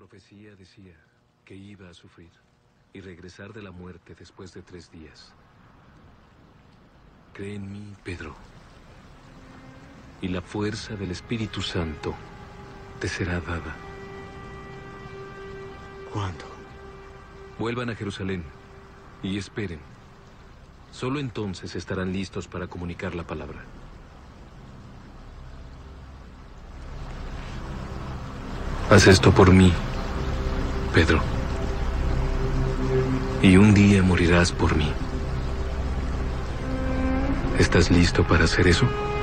profecía decía que iba a sufrir y regresar de la muerte después de 3 días. Cree en mí, Pedro, y la fuerza del Espíritu Santo te será dada. ¿Cuándo? Vuelvan a Jerusalén y esperen. Solo entonces estarán listos para comunicar la palabra. Haz esto por mí, Pedro, y un día morirás por mí. ¿Estás listo para hacer eso?